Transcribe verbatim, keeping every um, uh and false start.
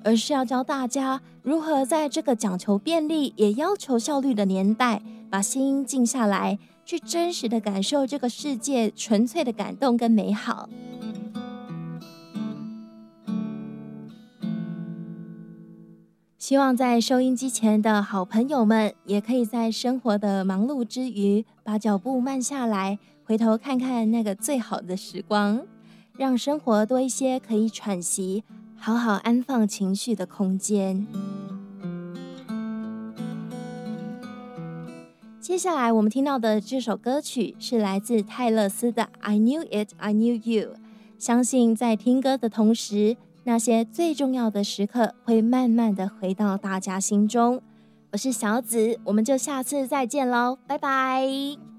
而是要教大家如何在这个讲求便利也要求效率的年代，把心静下来，去真实的感受这个世界纯粹的感动跟美好。希望在收音机前的好朋友们，也可以在生活的忙碌之余，把脚步慢下来，回头看看那个最好的时光，让生活多一些可以喘息、好好安放情绪的空间。接下来我们听到的这首歌曲是来自泰勒斯的 I Knew It, I Knew You。 相信在听歌的同时，那些最重要的时刻会慢慢的回到大家心中。我是小紫，我们就下次再见咯，拜拜。